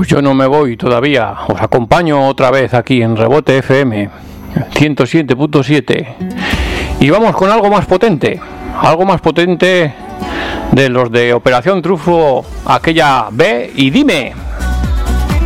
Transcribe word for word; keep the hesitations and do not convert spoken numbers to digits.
Pues yo no me voy todavía, os acompaño otra vez aquí en Rebote F M ciento siete punto siete y vamos con algo más potente, algo más potente de los de Operación Trufo, aquella Ve y Dime.